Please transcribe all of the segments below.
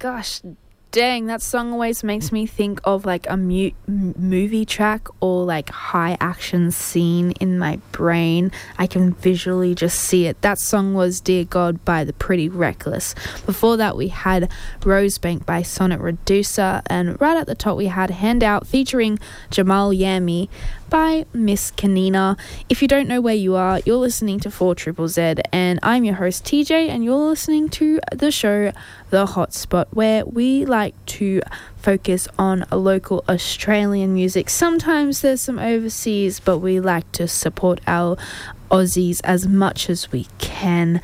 gosh, dang, that song always makes me think of like a movie track or like high action scene in my brain. I can visually just see it. That song was Dear God by The Pretty Reckless. Before that we had Rosebank by Sonnet Reducer, and right at the top we had Handout featuring Jamal Yami by Miss Kanina. If you don't know where you are, you're listening to 4ZZZ, and I'm your host TJ, and you're listening to the show The Hotspot, where we like to focus on local Australian music. Sometimes there's some overseas, but we like to support our Aussies as much as we can.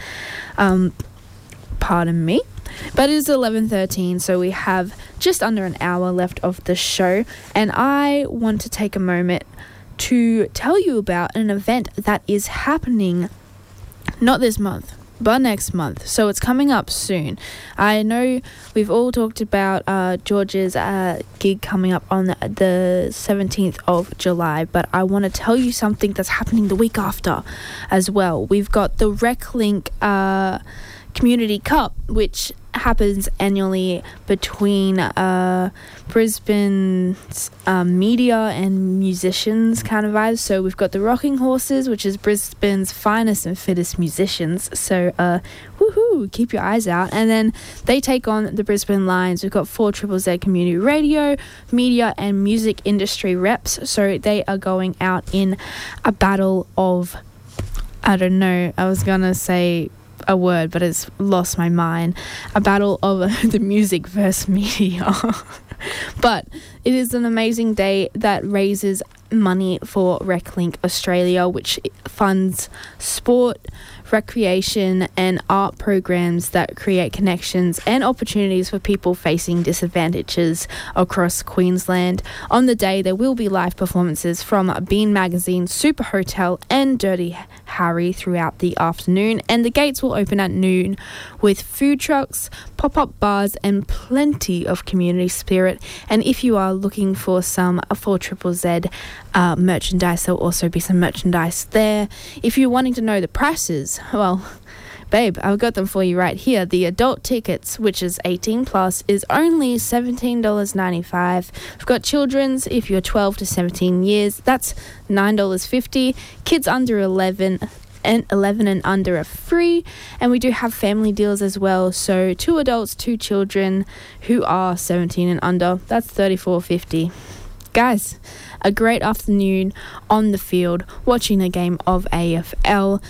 Pardon me. But it is 11:13, so we have just under an hour left of the show, and I want to take a moment to tell you about an event that is happening not this month, but next month. So it's coming up soon. I know we've all talked about George's gig coming up on the 17th of July, but I want to tell you something that's happening the week after as well. We've got the RecLink Community Cup, which happens annually between Brisbane's media and musicians kind of vibes. So we've got the Rocking Horses, which is Brisbane's finest and fittest musicians. So woohoo, keep your eyes out. And then they take on the Brisbane Lions. We've got 4ZZZ Community Radio, media and music industry reps. So they are going out in a battle of, I don't know, I was gonna say a word, but it's lost my mind. A battle of the music versus media. But it is an amazing day that raises money for RecLink Australia, which funds sport, recreation and art programs that create connections and opportunities for people facing disadvantages across Queensland. On the day, there will be live performances from Bean Magazine, Super Hotel and Dirty Harry throughout the afternoon, and the gates will open at noon with food trucks, pop-up bars and plenty of community spirit. And if you are looking for some 4ZZZ merchandise, there will also be some merchandise there. If you're wanting to know the prices, well, babe, I've got them for you right here. The adult tickets, which is 18 plus, is only $17.95. We've got children's, if you're 12 to 17 years, that's $9.50. Kids under 11 and under are free, and we do have family deals as well. So 2 adults, 2 children who are 17 and under, that's $34.50. Guys, a great afternoon on the field watching a game of AFL.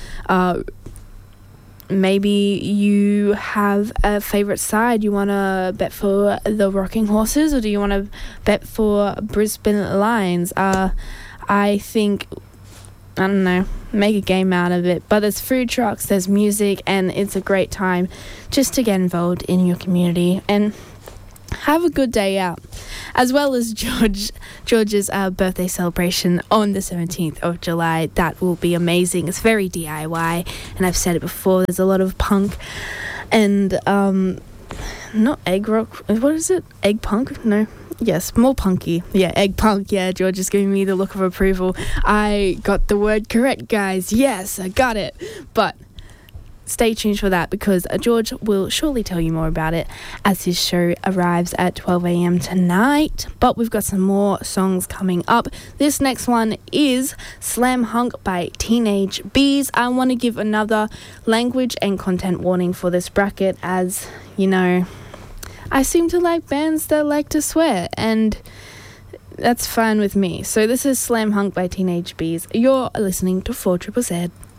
Maybe you have a favourite side. You want to bet for the Rocking Horses, or do you want to bet for Brisbane Lions? I think, I don't know, make a game out of it. But there's food trucks, there's music, and it's a great time just to get involved in your community and have a good day out. As well as George's birthday celebration on the 17th of July. That will be amazing. It's very DIY, and I've said it before, there's a lot of punk and not egg rock, what is it? Egg punk? No. Yes, more punky. Yeah, egg punk. Yeah, George is giving me the look of approval. I got the word correct, guys. Yes, I got it. But stay tuned for that, because George will surely tell you more about it as his show arrives at 12 a.m. tonight. But we've got some more songs coming up. This next one is Slam Hunk by Teenage Bees. I want to give another language and content warning for this bracket, as, you know, I seem to like bands that like to swear, and that's fine with me. So this is Slam Hunk by Teenage Bees. You're listening to 4ZZZ.